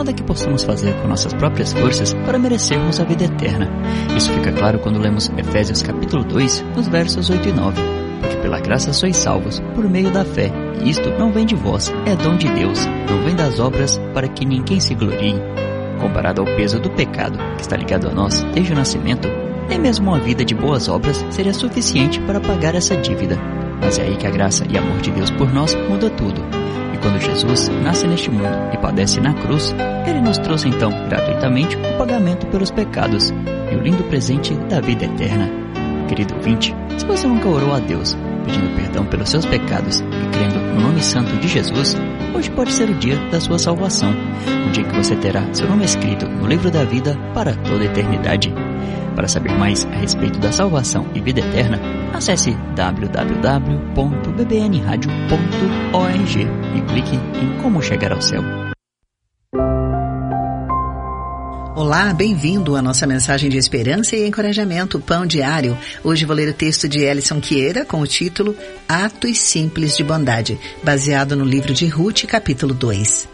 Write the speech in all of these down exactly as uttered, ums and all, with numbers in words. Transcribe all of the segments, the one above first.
nada que possamos fazer com nossas próprias forças para merecermos a vida eterna. Isso fica claro quando lemos Efésios capítulo dois, nos versos oito e nove. Porque pela graça sois salvos, por meio da fé, e isto não vem de vós, é dom de Deus, não vem das obras, para que ninguém se glorie. Comparado ao peso do pecado que está ligado a nós desde o nascimento, nem mesmo uma vida de boas obras seria suficiente para pagar essa dívida. Mas é aí que a graça e amor de Deus por nós muda tudo. E quando Jesus nasce neste mundo e padece na cruz, Ele nos trouxe então gratuitamente o pagamento pelos pecados e o lindo presente da vida eterna. Querido ouvinte, se você nunca orou a Deus pedindo perdão pelos seus pecados e crendo no nome santo de Jesus, hoje pode ser o dia da sua salvação, o dia que você terá seu nome escrito no livro da vida para toda a eternidade. Para saber mais a respeito da salvação e vida eterna, acesse w w w ponto b b n radio ponto org e clique em Como Chegar ao Céu. Olá, bem-vindo à nossa mensagem de esperança e encorajamento, Pão Diário. Hoje vou ler o texto de Ellison Quieira com o título Atos Simples de Bondade, baseado no livro de Ruth, capítulo dois.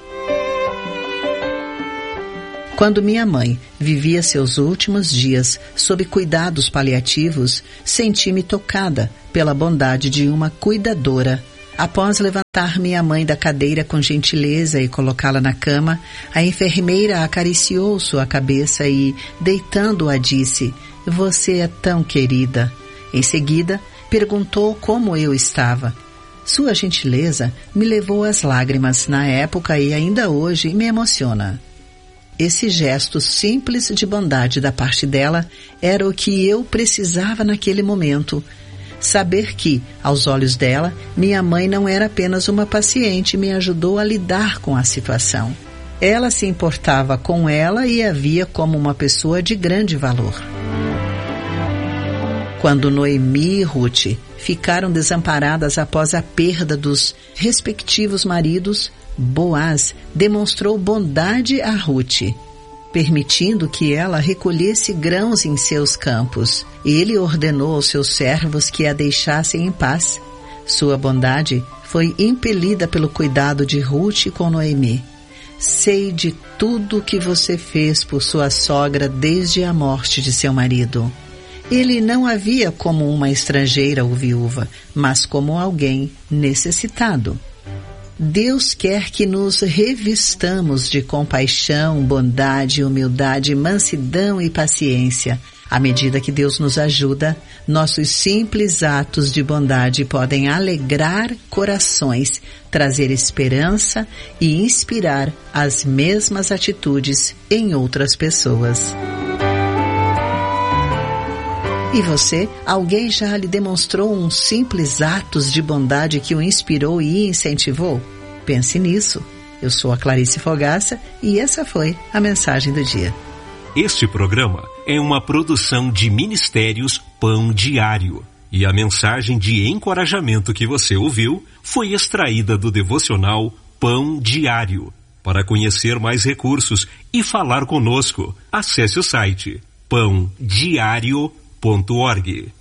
Quando minha mãe vivia seus últimos dias sob cuidados paliativos, senti-me tocada pela bondade de uma cuidadora. Após levantar minha mãe da cadeira com gentileza e colocá-la na cama, a enfermeira acariciou sua cabeça e, deitando-a, disse: "Você é tão querida." Em seguida, perguntou como eu estava. Sua gentileza me levou às lágrimas na época e ainda hoje me emociona. Esse gesto simples de bondade da parte dela era o que eu precisava naquele momento. Saber que, aos olhos dela, minha mãe não era apenas uma paciente me ajudou a lidar com a situação. Ela se importava com ela e a via como uma pessoa de grande valor. Quando Noemi e Ruth ficaram desamparadas após a perda dos respectivos maridos, Boaz demonstrou bondade a Ruth, permitindo que ela recolhesse grãos em seus campos. Ele ordenou aos seus servos que a deixassem em paz. Sua bondade foi impelida pelo cuidado de Ruth com Noemi. Sei de tudo que você fez por sua sogra desde a morte de seu marido. Ele não a via como uma estrangeira ou viúva, mas como alguém necessitado. Deus quer que nos revistamos de compaixão, bondade, humildade, mansidão e paciência. À medida que Deus nos ajuda, nossos simples atos de bondade podem alegrar corações, trazer esperança e inspirar as mesmas atitudes em outras pessoas. E você, alguém já lhe demonstrou um simples atos de bondade que o inspirou e incentivou? Pense nisso. Eu sou a Clarice Fogaça e essa foi a mensagem do dia. Este programa é uma produção de Ministérios Pão Diário. E a mensagem de encorajamento que você ouviu foi extraída do devocional Pão Diário. Para conhecer mais recursos e falar conosco, acesse o site pão diário ponto org.